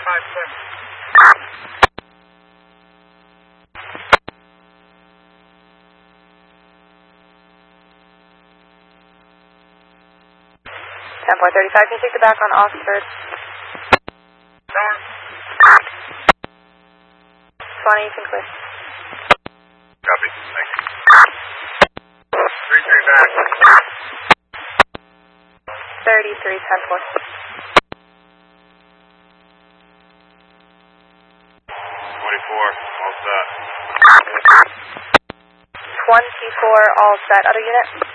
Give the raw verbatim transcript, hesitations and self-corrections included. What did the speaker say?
five six. ten four thirty-five, can you take the back on Oxford? Down. twenty, you can clear. Copy, thank you. three three back. thirty-three, ten four. twenty-four, all set. twenty-four, all set. Other unit?